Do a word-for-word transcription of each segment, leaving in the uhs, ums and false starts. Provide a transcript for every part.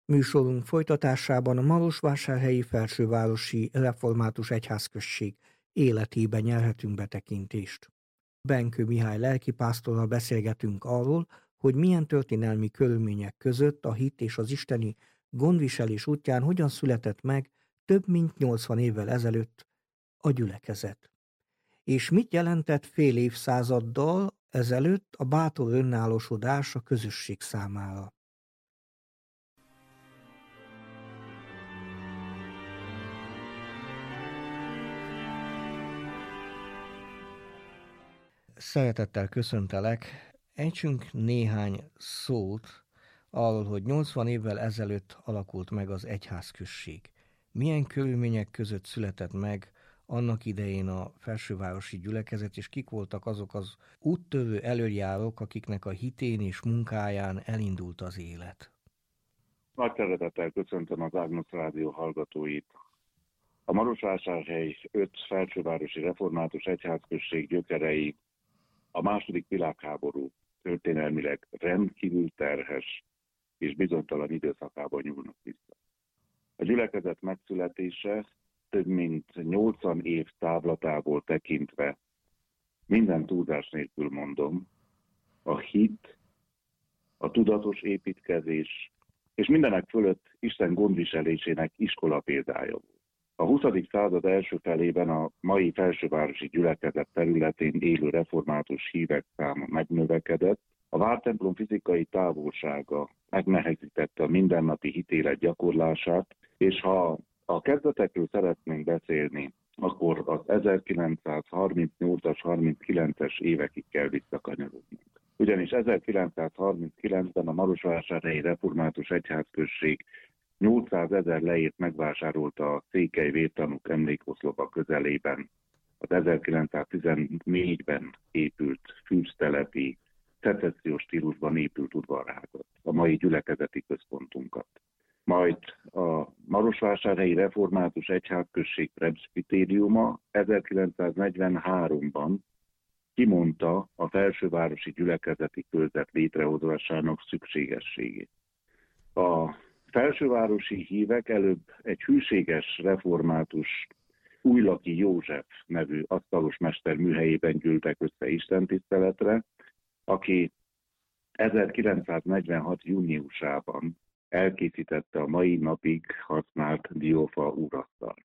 Műsorunk folytatásában a Marosvásárhelyi Felsővárosi Református Egyházközség életében nyerhetünk betekintést. Benkő Mihály lelkipásztorral beszélgetünk arról, hogy milyen történelmi körülmények között a hit és az isteni gondviselés útján hogyan született meg több mint nyolcvan évvel ezelőtt a gyülekezet. És mit jelentett fél évszázaddal ezelőtt a bátor önállósodás a közösség számára. Szeretettel köszöntelek, ejtsünk néhány szót arról, hogy nyolcvan évvel ezelőtt alakult meg az egyházközség. Milyen körülmények között született meg annak idején a felsővárosi gyülekezet, és kik voltak azok az úttörő elöljárók, akiknek a hitén és munkáján elindult az élet. Nagy szeretettel köszöntöm az Ágnusz Rádió hallgatóit. A Marosvásárhely öt felsővárosi református egyházközség gyökerei a második világháború történelmileg rendkívül terhes és bizonytalan időszakában nyúlnak vissza. A gyülekezet megszületése több mint nyolcvan év távlatából tekintve, minden túlzás nélkül mondom, a hit, a tudatos építkezés és mindenek fölött Isten gondviselésének iskola példája volt. A huszadik század első felében a mai felsővárosi gyülekezet területén élő református hívek száma megnövekedett, a vártemplom fizikai távolsága megnehezítette a mindennapi hitélet gyakorlását, és ha a kezdetekről szeretnénk beszélni, akkor az ezerkilencszázharmincnyolcas harminckilences évekig kell visszakanyarodnunk. Ugyanis ezerkilencszázharminckilencben a Marosvásárhelyi Református Egyházközség nyolcszázezer lejét megvásárolta a székely vértanúk emlékoszlopa közelében az ezerkilencszáztizennégyben épült fűztelepi, szecessziós stílusban épült udvarházat, a mai gyülekezeti központunkat. Majd a Marosvásárhelyi Református Egyházközség presbitériuma ezerkilencszáznegyvenháromban kimondta a felsővárosi gyülekezeti körzet létrehozásának szükségességét. A felsővárosi hívek előbb egy hűséges református Újlaki József nevű asztalos mester műhelyében gyűltek össze istentiszteletre, aki ezerkilencszáznegyvenhat júniusában elkészítette a mai napig használt diófa úrasztalt.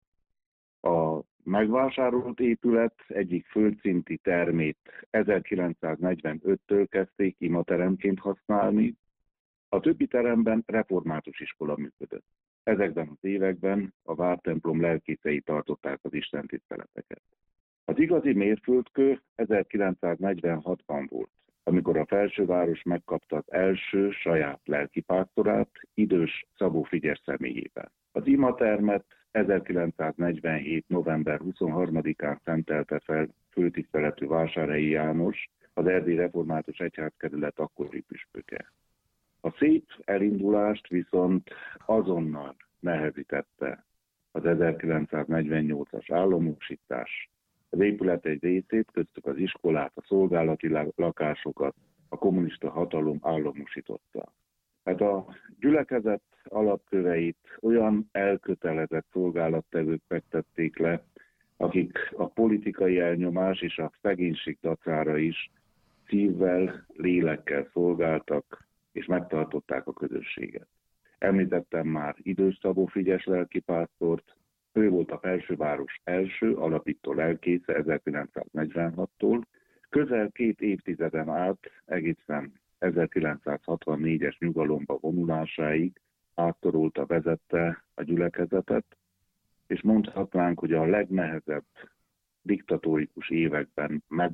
A megvásárolt épület egyik földszinti termét ezerkilencszáznegyvenöttől kezdték imateremként használni, a többi teremben református iskola működött. Ezekben az években a vártemplom lelkészei tartották az istentiszteleteket. Az igazi mérföldkő ezerkilencszáznegyvenhatban volt, amikor a felsőváros megkapta az első saját lelkipásztorát idős Szabó Frigyes személyében. Az imatermet ezerkilencszáznegyvenhét november huszonharmadikán szentelte fel főtiszteletű Vásárhelyi János, az Erdélyi Református Egyházkerület akkori püspöke. A szép elindulást viszont azonnal nehezítette az ezerkilencszáznegyvennyolcas államosítás. Az épület egy részét, köztük az iskolát, a szolgálati lakásokat a kommunista hatalom államosította. Hát a gyülekezet alapköveit olyan elkötelezett szolgálattevők fektették le, akik a politikai elnyomás és a szegénység dacára is szívvel, lélekkel szolgáltak, és megtartották a közösséget. Említettem már idős Szabó Frigyes lelkipásztort, ő volt a felsőváros első alapító lelkésze ezerkilencszáznegyvenhattól, közel két évtizeden át egészen ezerkilencszázhatvannégyes nyugalomba vonulásáig áttorolta, vezette a gyülekezetet, és mondhatnánk, hogy a legnehezebb diktatórikus években meg